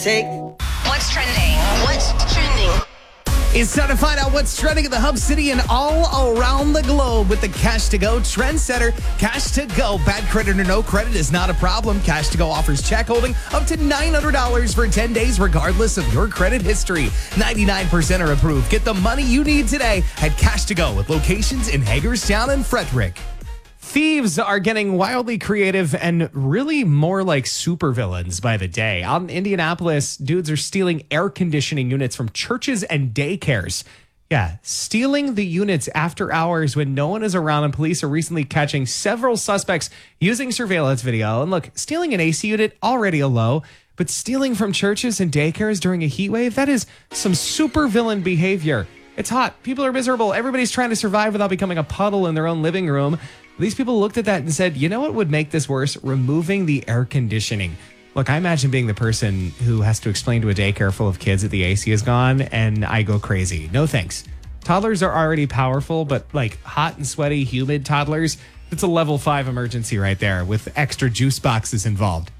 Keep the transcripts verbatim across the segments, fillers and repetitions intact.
Take. What's trending? What's trending? It's time to find out what's trending in the Hub City and all around the globe with the Cash to Go Trendsetter. Cash to Go. Bad credit or no credit is not a problem. Cash to Go offers check holding up to nine hundred dollars for ten days, regardless of your credit history. ninety-nine percent are approved. Get the money you need today at Cash to Go with locations in Hagerstown and Frederick. Thieves are getting wildly creative and really more like supervillains by the day. Out in Indianapolis, dudes are stealing air conditioning units from churches and daycares. Yeah, stealing the units after hours when no one is around, and police are recently catching several suspects using surveillance video. And look, stealing an A C unit, already a low, but stealing from churches and daycares during a heat wave, that is some supervillain behavior. It's hot. People are miserable. Everybody's trying to survive without becoming a puddle in their own living room. These people looked at that and said, you know what would make this worse? Removing the air conditioning. Look, I imagine being the person who has to explain to a daycare full of kids that the A C is gone, and I go crazy. No thanks. Toddlers are already powerful, but like hot and sweaty, humid toddlers, it's a level five emergency right there with extra juice boxes involved.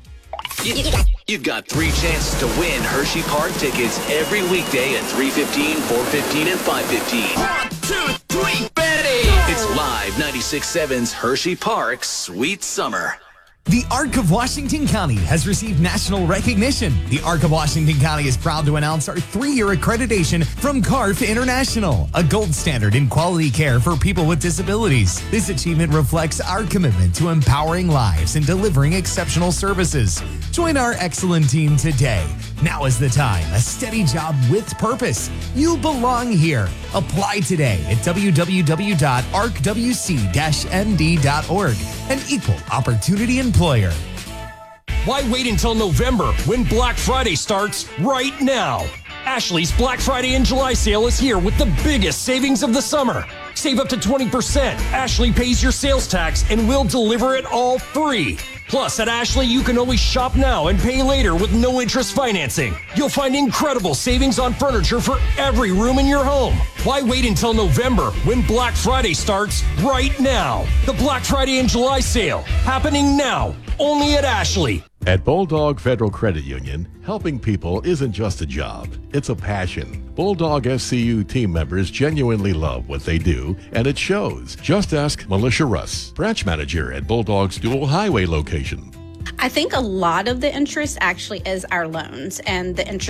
You've got three chances to win Hershey Park tickets every weekday at three fifteen, four fifteen, and five fifteen. One, two, three, Betty! It's live ninety-six point seven's Hershey Park Sweet Summer. The Arc of Washington County has received national recognition. The Arc of Washington County is proud to announce our three-year accreditation from C A R F International, a gold standard in quality care for people with disabilities. This achievement reflects our commitment to empowering lives and delivering exceptional services. Join our excellent team today. Now is the time. A steady job with purpose. You belong here. Apply today at w w w dot arc w c dash m d dot org. An equal opportunity employer. Why wait until November when Black Friday starts right now? Ashley's Black Friday and July sale is here with the biggest savings of the summer. Save up to twenty percent. Ashley pays your sales tax and we'll deliver it all free. Plus, at Ashley, you can always shop now and pay later with no interest financing. You'll find incredible savings on furniture for every room in your home. Why wait until November when Black Friday starts right now? The Black Friday and July sale happening now, only at Ashley. At Bulldog Federal Credit Union, helping people isn't just a job, it's a passion. Bulldog F C U team members genuinely love what they do, and it shows. Just ask Militia Russ, branch manager at Bulldog's dual highway location. I think a lot of the interest actually is our loans, and the interest